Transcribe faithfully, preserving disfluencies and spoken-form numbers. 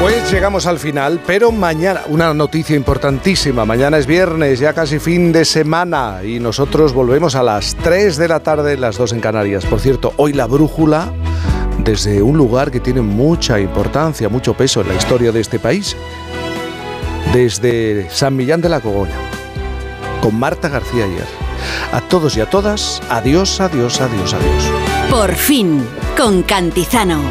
Pues llegamos al final, pero mañana, una noticia importantísima, mañana es viernes, ya casi fin de semana, y nosotros volvemos a las tres de la tarde, las dos en Canarias. Por cierto, hoy la brújula, desde un lugar que tiene mucha importancia, mucho peso en la historia de este país, desde San Millán de la Cogolla, con Marta García Ayer. A todos y a todas, adiós, adiós, adiós, adiós. Por fin, con Cantizano.